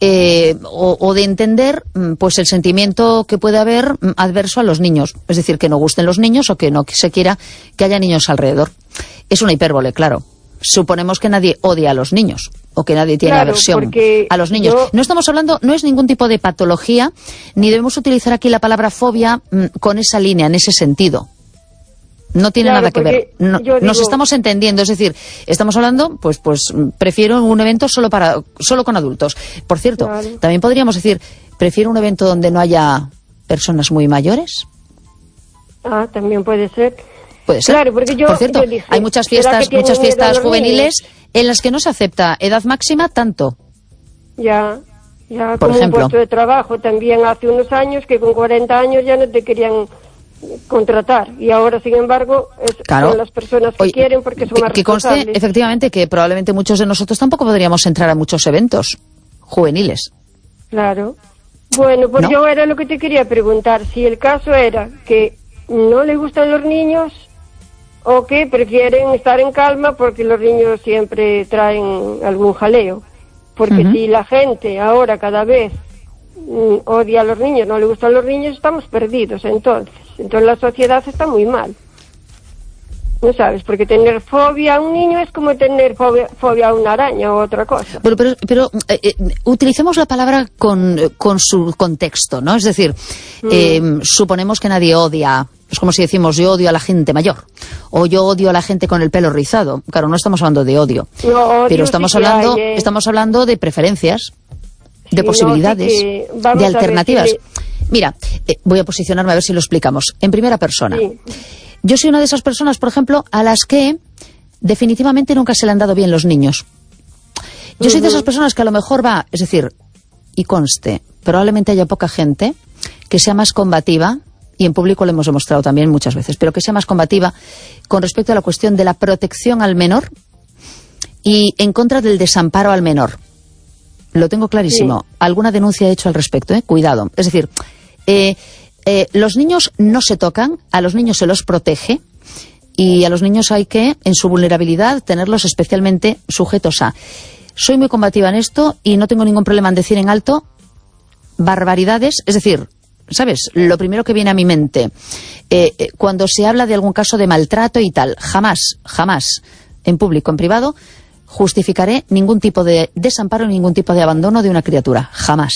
Speaker 2: o de entender pues el sentimiento que puede haber adverso a los niños. Es decir, que no gusten los niños o que no se quiera que haya niños alrededor. Es una hipérbole, claro. Suponemos que nadie odia a los niños o que nadie tiene aversión a los niños. No estamos hablando, no es ningún tipo de patología, ni debemos utilizar aquí la palabra fobia con esa línea, en ese sentido. No tiene nada que ver. Nos estamos entendiendo, es decir, estamos hablando, pues prefiero un evento solo con adultos. Por cierto, también podríamos decir, prefiero un evento donde no haya personas muy mayores.
Speaker 8: Ah, también puede ser.
Speaker 2: Puede ser.
Speaker 8: Claro, porque
Speaker 2: por cierto, dije, hay muchas fiestas juveniles en las que no se acepta edad máxima tanto.
Speaker 8: Ya
Speaker 2: por
Speaker 8: como
Speaker 2: ejemplo.
Speaker 8: Un puesto de trabajo también hace unos años que con 40 años ya no te querían contratar, y ahora sin embargo son las personas que quieren porque son más responsables.
Speaker 2: Conste efectivamente que probablemente muchos de nosotros tampoco podríamos entrar a muchos eventos juveniles.
Speaker 8: Claro. Bueno, pues yo era lo que te quería preguntar, si el caso era que no le gustan los niños o que prefieren estar en calma porque los niños siempre traen algún jaleo, porque si la gente ahora cada vez odia a los niños, no le gustan los niños, estamos perdidos. Entonces la sociedad está muy mal, ¿no sabes? Porque tener fobia a un niño es como tener fobia a una araña o otra cosa.
Speaker 2: Bueno, pero utilicemos la palabra con su contexto, ¿no? Es decir, suponemos que nadie odia. Es como si decimos, yo odio a la gente mayor, o yo odio a la gente con el pelo rizado. Claro, no estamos hablando de odio, pero estamos hablando de preferencias, de posibilidades, de alternativas. Mira, voy a posicionarme a ver si lo explicamos. En primera persona. Sí. Yo soy una de esas personas, por ejemplo, a las que definitivamente nunca se le han dado bien los niños. Yo soy de esas personas que a lo mejor es decir, y conste, probablemente haya poca gente que sea más combativa, y en público lo hemos demostrado también muchas veces, pero que sea más combativa con respecto a la cuestión de la protección al menor y en contra del desamparo al menor. Lo tengo clarísimo. Sí. Alguna denuncia he hecho al respecto, cuidado. Es decir, los niños no se tocan, a los niños se los protege y a los niños hay que, en su vulnerabilidad, tenerlos especialmente sujetos a. Soy muy combativa en esto y no tengo ningún problema en decir en alto barbaridades, es decir, ¿sabes? Lo primero que viene a mi mente, cuando se habla de algún caso de maltrato y tal, jamás, en público, en privado, justificaré ningún tipo de desamparo, ningún tipo de abandono de una criatura. Jamás.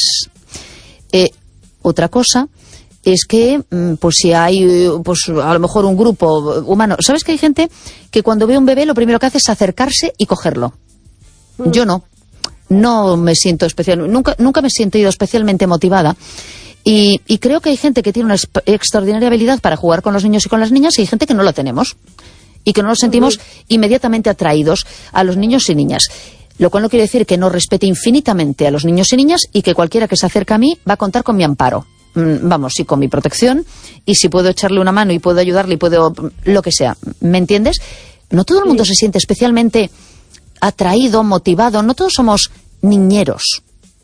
Speaker 2: Otra cosa es que, pues si hay, pues a lo mejor un grupo humano. ¿Sabes que hay gente que cuando ve un bebé lo primero que hace es acercarse y cogerlo? Yo no me siento nunca me he sentido especialmente motivada. Y creo que hay gente que tiene una extraordinaria habilidad para jugar con los niños y con las niñas, y hay gente que no lo tenemos. Y que no nos sentimos inmediatamente atraídos a los niños y niñas. Lo cual no quiere decir que no respete infinitamente a los niños y niñas y que cualquiera que se acerque a mí va a contar con mi amparo. Y con mi protección, y si puedo echarle una mano y puedo ayudarle y puedo lo que sea. ¿Me entiendes? No todo el mundo se siente especialmente atraído, motivado. No todos somos niñeros.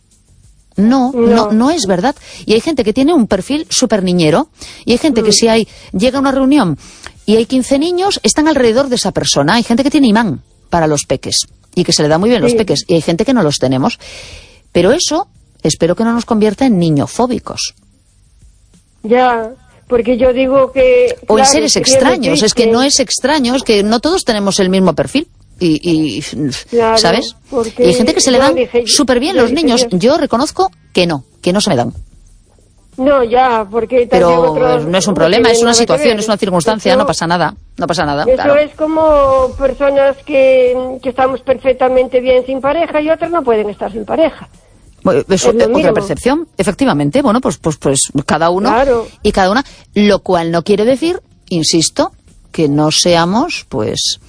Speaker 2: No es verdad. Y hay gente que tiene un perfil súper niñero, y hay gente que llega a una reunión y hay 15 niños, están alrededor de esa persona. Hay gente que tiene imán para los peques y que se le da muy bien los peques, y hay gente que no los tenemos. Pero eso espero que no nos convierta en niñofóbicos. Ya, porque yo digo que... O en seres extraños, es que no es extraño, es que no todos tenemos el mismo perfil. Claro, ¿sabes? Y hay gente que se le dan súper bien los niños. Yo reconozco que no se me dan.
Speaker 8: No, ya, porque...
Speaker 2: Pero no es un problema, es una situación, es una circunstancia, no pasa nada. Eso claro.
Speaker 8: Es como personas que estamos perfectamente bien sin pareja y otras no pueden estar sin pareja.
Speaker 2: Eso es otra percepción, efectivamente. Bueno, pues cada uno y cada una. Lo cual no quiere decir, insisto, que no seamos, pues...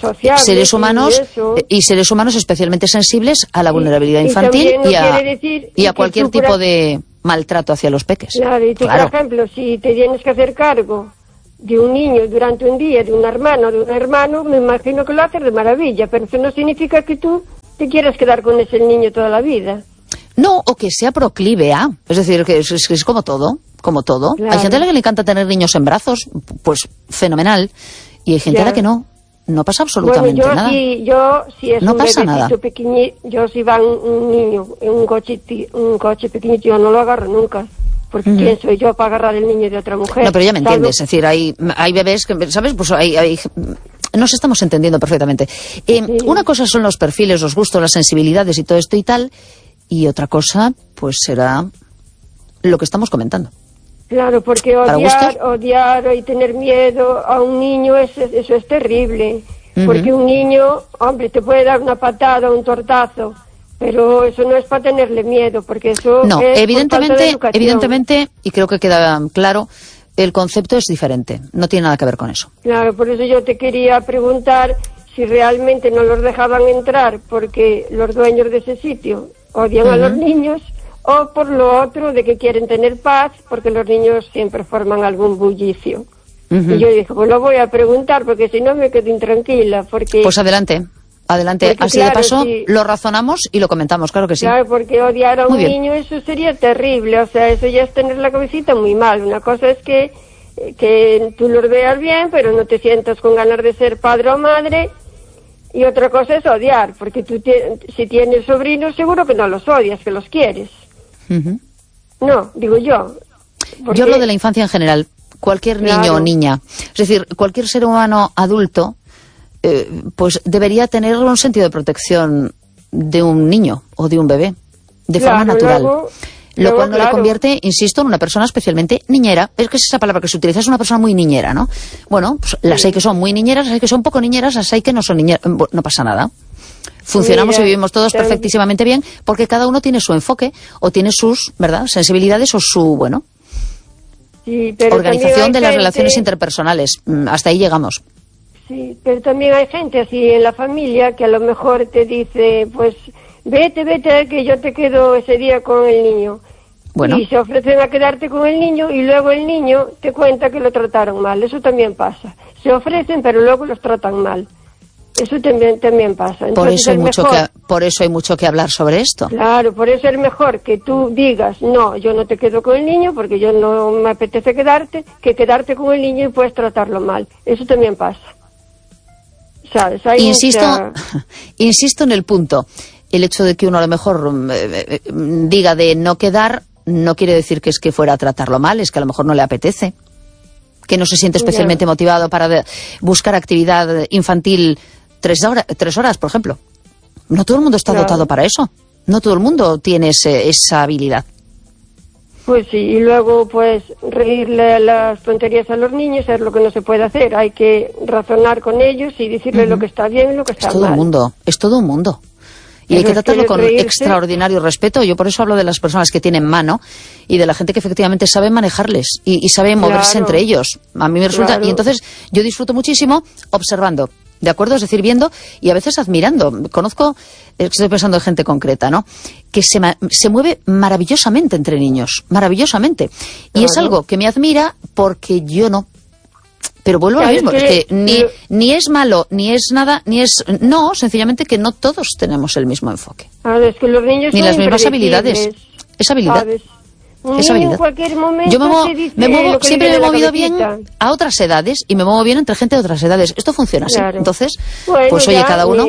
Speaker 8: sociables.
Speaker 2: Seres humanos y seres humanos especialmente sensibles a la vulnerabilidad infantil y a cualquier tipo de maltrato hacia los peques.
Speaker 8: Claro, y tú, por ejemplo, si te tienes que hacer cargo de un niño durante un día, de un hermano, me imagino que lo haces de maravilla, pero eso no significa que tú te quieras quedar con ese niño toda la vida.
Speaker 2: No, o que sea proclive a, es decir, que es como todo, Claro. Hay gente a la que le encanta tener niños en brazos, pues fenomenal, y hay gente a la que no pasa absolutamente nada.
Speaker 8: Yo si es
Speaker 2: no
Speaker 8: un
Speaker 2: pasa nada.
Speaker 8: Pequeñito, yo si va un niño en un coche pequeñito, yo no lo agarro nunca. Porque ¿quién soy yo para agarrar el niño de otra mujer?
Speaker 2: No, pero ya me entiendes, es decir, hay bebés que, ¿sabes? Pues hay nos estamos entendiendo perfectamente. Una cosa son los perfiles, los gustos, las sensibilidades y todo esto y tal, y otra cosa, pues será lo que estamos comentando.
Speaker 8: Claro, porque odiar y tener miedo a un niño, eso es terrible. Porque un niño, hombre, te puede dar una patada, un tortazo, pero eso no es para tenerle miedo, porque eso
Speaker 2: no,
Speaker 8: es
Speaker 2: evidentemente, y creo que queda claro, el concepto es diferente, no tiene nada que ver con eso.
Speaker 8: Claro, por eso yo te quería preguntar si realmente no los dejaban entrar porque los dueños de ese sitio odian a los niños, o por lo otro de que quieren tener paz porque los niños siempre forman algún bullicio. Y yo dije, pues lo voy a preguntar porque si no me quedo intranquila. Pues
Speaker 2: adelante, porque, así claro, de paso lo razonamos y lo comentamos, claro que sí.
Speaker 8: Claro, porque odiar a un niño, eso sería terrible, o sea, eso ya es tener la cabecita muy mal. Una cosa es que tú los veas bien, pero no te sientas con ganas de ser padre o madre, y otra cosa es odiar, porque tú si tienes sobrinos seguro que no los odias, que los quieres. No, digo yo.
Speaker 2: Yo hablo de la infancia en general, cualquier niño o niña, es decir, cualquier ser humano adulto, pues debería tener un sentido de protección de un niño o de un bebé, de forma natural. Lo cual no le convierte, insisto, en una persona especialmente niñera. Es que es esa palabra que se utiliza, es una persona muy niñera, ¿no? Bueno, pues las hay que son muy niñeras, las hay que son poco niñeras, las hay que no son niñeras. No pasa nada. Funcionamos y vivimos todos perfectísimamente bien porque cada uno tiene su enfoque o tiene sus, ¿verdad?, sensibilidades o su, organización de las relaciones interpersonales. Hasta ahí llegamos.
Speaker 8: Sí, pero también hay gente así en la familia que a lo mejor te dice, pues vete, que yo te quedo ese día con el niño. Bueno. Y se ofrecen a quedarte con el niño y luego el niño te cuenta que lo trataron mal. Eso también pasa. Se ofrecen, pero luego los tratan mal. Eso también pasa. Entonces,
Speaker 2: por eso hay mucho que hablar sobre esto.
Speaker 8: Claro, por eso es mejor que tú digas, no, yo no te quedo con el niño porque yo no me apetece quedarte, que quedarte con el niño y puedes tratarlo mal. Eso también pasa. ¿Sabes?
Speaker 2: Insisto en el punto. El hecho de que uno a lo mejor diga de no quedar no quiere decir que es que fuera a tratarlo mal, es que a lo mejor no le apetece, que no se siente especialmente motivado para buscar actividad infantil 3 horas, por ejemplo. No todo el mundo está dotado para eso, no todo el mundo tiene esa habilidad.
Speaker 8: Pues sí, y luego pues reírle las tonterías a los niños es lo que no se puede hacer, hay que razonar con ellos y decirles lo que está bien y lo que está mal.
Speaker 2: Es todo un mundo. Y hay que tratarlo con extraordinario respeto. Yo por eso hablo de las personas que tienen mano y de la gente que efectivamente sabe manejarles y sabe moverse entre ellos. A mí me resulta... Y entonces yo disfruto muchísimo observando, ¿de acuerdo? Es decir, viendo y a veces admirando. Conozco, estoy pensando en gente concreta, ¿no?, que se mueve maravillosamente entre niños, maravillosamente. Y es algo que me admira porque yo no. Pero vuelvo a lo mismo, es que ni es malo, ni es nada, no, sencillamente que no todos tenemos el mismo enfoque.
Speaker 8: Es que los niños
Speaker 2: ni las mismas habilidades. Esa habilidad. Esa habilidad.
Speaker 8: En cualquier momento
Speaker 2: yo siempre me he movido bien a otras edades y me muevo bien entre gente de otras edades. Esto funciona así. Entonces, pues oye, cada uno.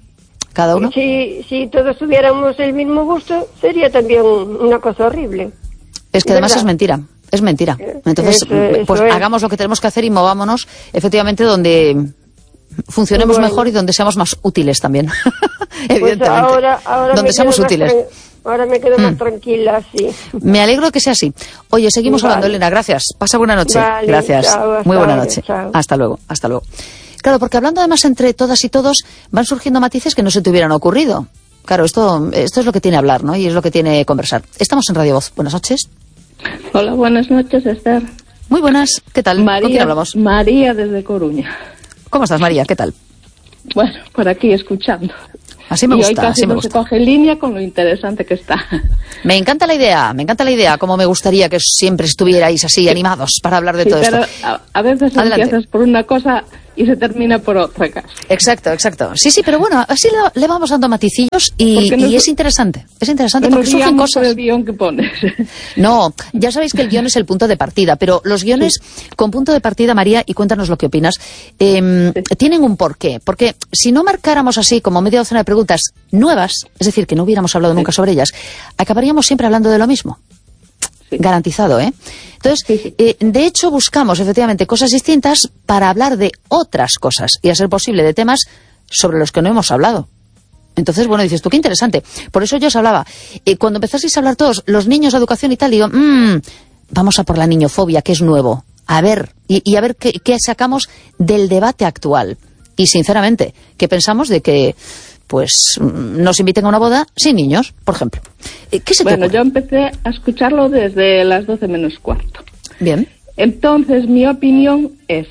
Speaker 8: Si todos tuviéramos el mismo gusto, sería también una cosa horrible.
Speaker 2: Es que además es mentira. Es mentira. Entonces, pues hagamos lo que tenemos que hacer y movámonos efectivamente donde funcionemos mejor y donde seamos más útiles también. Evidentemente.
Speaker 8: Ahora
Speaker 2: donde seamos útiles.
Speaker 8: Ahora me quedo más tranquila, sí.
Speaker 2: Me alegro que sea así. Oye, seguimos hablando, Elena. Gracias. Pasa buena noche. Gracias.
Speaker 8: Chao,
Speaker 2: muy buena noche. Hasta luego. Claro, porque hablando además entre todas y todos, van surgiendo matices que no se te hubieran ocurrido. Claro, esto es lo que tiene hablar, ¿no? Y es lo que tiene conversar. Estamos en Radio Voz. Buenas noches.
Speaker 9: Hola, buenas noches, Esther.
Speaker 2: Muy buenas, ¿qué tal? ¿Con quién hablamos?
Speaker 9: María desde Coruña.
Speaker 2: ¿Cómo estás, María? ¿Qué tal?
Speaker 9: Bueno, por aquí escuchando.
Speaker 2: Así me
Speaker 9: y
Speaker 2: gusta,
Speaker 9: hoy casi
Speaker 2: así me
Speaker 9: no
Speaker 2: gusta.
Speaker 9: se coge en línea con lo interesante que está.
Speaker 2: Me encanta la idea, como me gustaría que siempre estuvierais así animados para hablar de
Speaker 9: Sí,
Speaker 2: todo
Speaker 9: pero
Speaker 2: esto.
Speaker 9: a veces
Speaker 2: Adelante.
Speaker 9: empiezas por una cosa y se termina por otra casi.
Speaker 2: Exacto. Sí, pero bueno, así le vamos dando maticillos y es interesante. Es interesante
Speaker 9: No
Speaker 2: porque
Speaker 9: nos
Speaker 2: surgen
Speaker 9: guiamos por
Speaker 2: cosas.
Speaker 9: el guión que pones.
Speaker 2: No, ya sabéis que el guión es el punto de partida, pero los guiones con punto de partida, María, y cuéntanos lo que opinas, tienen un porqué. Porque si no marcáramos así como media docena de preguntas nuevas, es decir, que no hubiéramos hablado nunca sobre ellas, acabaríamos siempre hablando de lo mismo. Garantizado, ¿eh? Entonces, de hecho, buscamos efectivamente cosas distintas para hablar de otras cosas y, a ser posible, de temas sobre los que no hemos hablado. Entonces, bueno, dices tú, qué interesante. Por eso yo os hablaba. Cuando empezasteis a hablar todos, los niños de educación y tal, digo, vamos a por la niñofobia, que es nuevo. A ver, y a ver qué sacamos del debate actual. Y, sinceramente, ¿qué pensamos de que pues nos inviten a una boda sin niños, por ejemplo? ¿Qué se te ocurre?
Speaker 9: Yo empecé a escucharlo desde las 12 menos cuarto.
Speaker 2: Bien.
Speaker 9: Entonces, mi opinión es...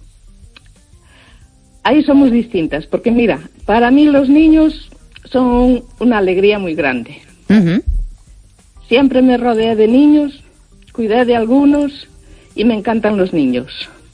Speaker 9: Ahí somos distintas, porque mira, para mí los niños son una alegría muy grande. Siempre me rodeé de niños, cuidé de algunos y me encantan los niños.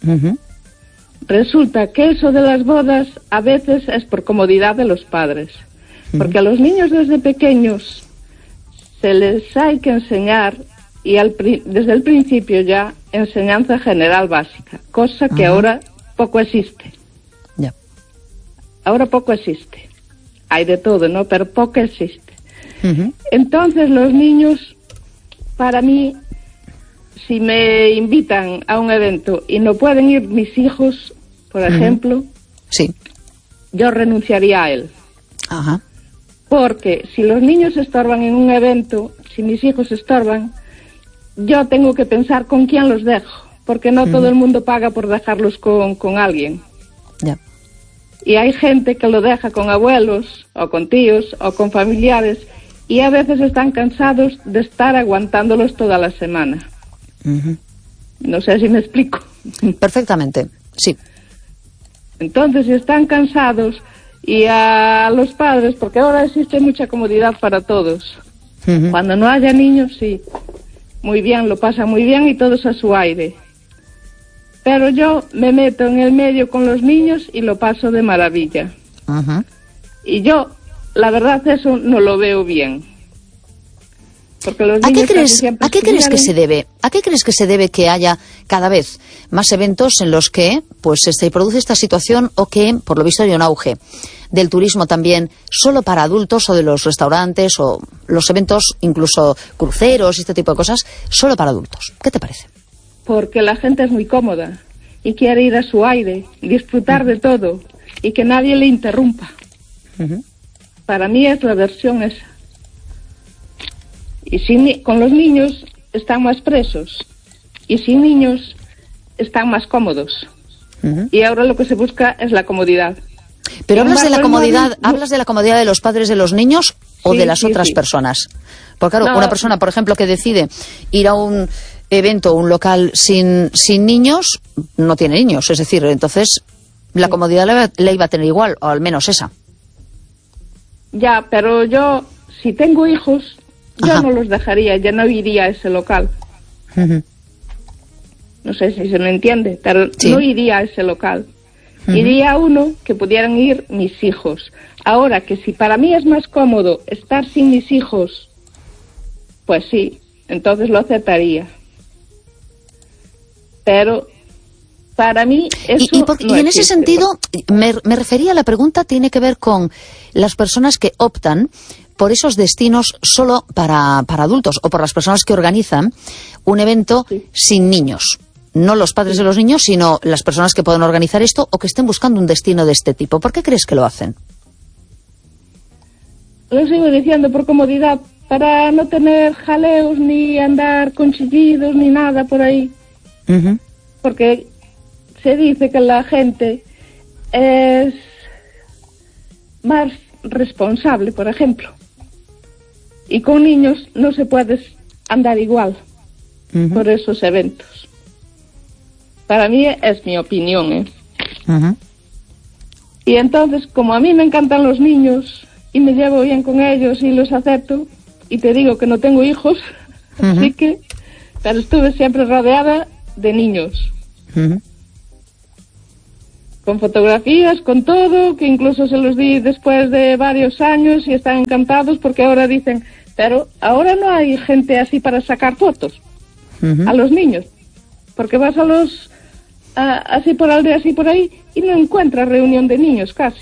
Speaker 9: Resulta que eso de las bodas a veces es por comodidad de los padres, porque a los niños desde pequeños se les hay que enseñar, y desde el principio ya, enseñanza general básica, cosa que ahora poco existe. Ahora poco existe. Hay de todo, ¿no? Pero poco existe. Entonces los niños, para mí, si me invitan a un evento y no pueden ir mis hijos, por ejemplo, yo renunciaría a él. Porque si los niños estorban en un evento, si mis hijos estorban, yo tengo que pensar con quién los dejo, porque no todo el mundo paga por dejarlos con alguien. Y hay gente que lo deja con abuelos, o con tíos, o con familiares, y a veces están cansados de estar aguantándolos toda la semana. No sé si me explico.
Speaker 2: Perfectamente, sí.
Speaker 9: Entonces, si están cansados, y a los padres, porque ahora existe mucha comodidad para todos. Cuando no haya niños, sí, muy bien, lo pasan muy bien y todos a su aire. Pero yo me meto en el medio con los niños y lo paso de maravilla. Y yo, la verdad, eso no lo veo bien. Porque los niños
Speaker 2: ¿A qué crees que se debe? ¿A qué crees que se debe que haya cada vez más eventos en los que pues se produce esta situación, o que, por lo visto, hay un auge del turismo también solo para adultos, o de los restaurantes, o los eventos, incluso cruceros y este tipo de cosas, solo para adultos? ¿Qué te parece?
Speaker 9: Porque la gente es muy cómoda y quiere ir a su aire, disfrutar de todo y que nadie le interrumpa. Para mí es la versión esa. Y con los niños están más presos, y sin niños están más cómodos. Y ahora lo que se busca es la comodidad.
Speaker 2: Pero hablas de la comodidad de los padres de los niños o de las otras personas. Porque claro, una persona, por ejemplo, que decide ir a un evento, un local sin niños, no tiene niños. Es decir, entonces la comodidad la iba a tener igual, o al menos esa.
Speaker 9: Ya, pero yo, si tengo hijos, yo no los dejaría, ya no iría a ese local. No sé si se me entiende, pero no iría a ese local. Iría a uno que pudieran ir mis hijos. Ahora, que si para mí es más cómodo estar sin mis hijos, pues sí, entonces lo aceptaría. Pero para mí eso
Speaker 2: y en ese sentido, me refería a la pregunta, tiene que ver con las personas que optan por esos destinos solo para adultos, o por las personas que organizan un evento sin niños. No los padres de los niños, sino las personas que pueden organizar esto o que estén buscando un destino de este tipo. ¿Por qué crees que lo hacen?
Speaker 9: Lo sigo diciendo, por comodidad, para no tener jaleos, ni andar con chillidos, ni nada por ahí. Porque se dice que la gente es más responsable, por ejemplo. Y con niños no se puede andar igual por esos eventos. Para mí es mi opinión, Y entonces, como a mí me encantan los niños y me llevo bien con ellos y los acepto, y te digo que no tengo hijos, así que, pero estuve siempre rodeada de niños. Con fotografías, con todo, que incluso se los di después de varios años y están encantados porque ahora dicen, pero ahora no hay gente así para sacar fotos a los niños, porque vas a los así por aldea, así por ahí, y no encuentras reunión de niños casi.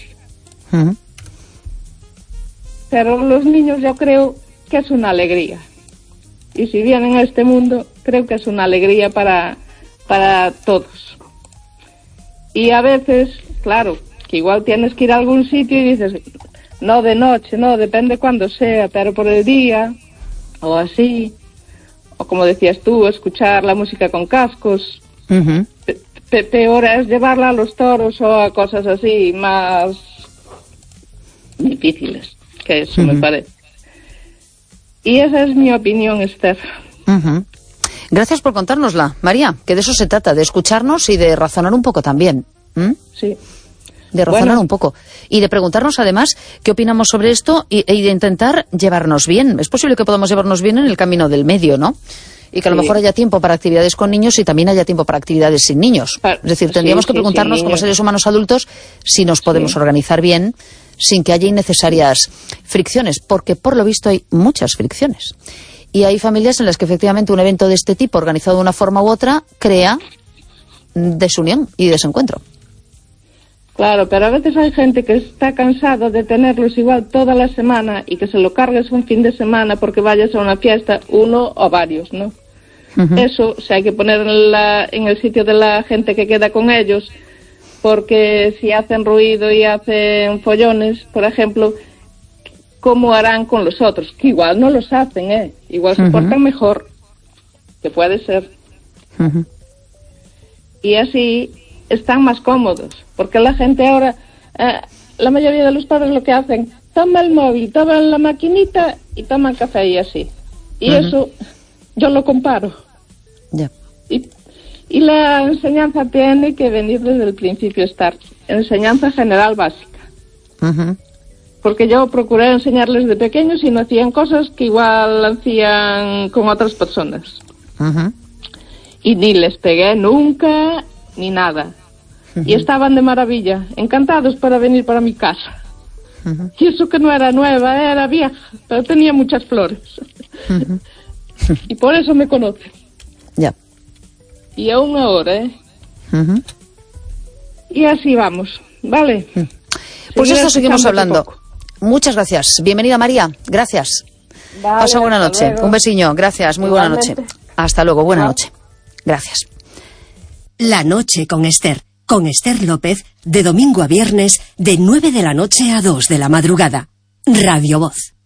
Speaker 9: Pero los niños yo creo que es una alegría, y si vienen a este mundo creo que es una alegría para todos. Y a veces, claro, que igual tienes que ir a algún sitio y dices, no de noche, no, depende cuándo sea, pero por el día, o así, o como decías tú, escuchar la música con cascos. Peor es llevarla a los toros o a cosas así más difíciles, que eso me parece. Y esa es mi opinión, Esther.
Speaker 2: Gracias por contárnosla, María, que de eso se trata, de escucharnos y de razonar un poco también.
Speaker 9: Sí.
Speaker 2: De razonar un poco. Y de preguntarnos, además, qué opinamos sobre esto y de intentar llevarnos bien. Es posible que podamos llevarnos bien en el camino del medio, ¿no? Y que a lo mejor haya tiempo para actividades con niños y también haya tiempo para actividades sin niños. Es decir, tendríamos que preguntarnos como seres humanos adultos si nos podemos organizar bien sin que haya innecesarias fricciones, porque por lo visto hay muchas fricciones. Y hay familias en las que efectivamente un evento de este tipo, organizado de una forma u otra, crea desunión y desencuentro.
Speaker 9: Claro, pero a veces hay gente que está cansado de tenerlos igual toda la semana y que se lo cargues un fin de semana porque vayas a una fiesta, uno o varios, ¿no? Eso se hay que poner en el sitio de la gente que queda con ellos, porque si hacen ruido y hacen follones, por ejemplo, ¿cómo harán con los otros? Que igual no los hacen, igual se portan mejor, que puede ser. Y así están más cómodos, porque la gente ahora, la mayoría de los padres lo que hacen, toma el móvil, toma la maquinita y toma el café y así. Y eso yo lo comparo. Y la enseñanza tiene que venir desde el principio, estar enseñanza general básica. Porque yo procuré enseñarles de pequeños y no hacían cosas que igual hacían con otras personas. Y ni les pegué nunca, ni nada. Y estaban de maravilla, encantados para venir para mi casa. Y eso que no era nueva, era vieja, pero tenía muchas flores. Y por eso me conocen. Y aún ahora, Y así vamos, ¿vale?
Speaker 2: Pues esto seguimos hablando. Muchas gracias. Bienvenida, María. Gracias. Pasa buena noche. Un besiño. Gracias. Muy buena noche. Hasta luego. Buena noche. Gracias.
Speaker 5: La noche con Esther López, de domingo a viernes, de 9 de la noche a 2 de la madrugada. Radio Voz.